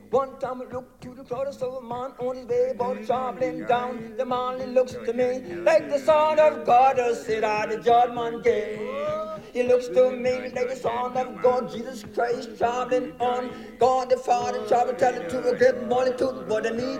One time I looked to the clothes of a man on his way, both traveling down. The man, he looks to me like the Son of God, who sit at the judgment gate. He looks to me like the Son of God, Jesus Christ, traveling on. God the Father, travel, tell it to a great multitude, but I need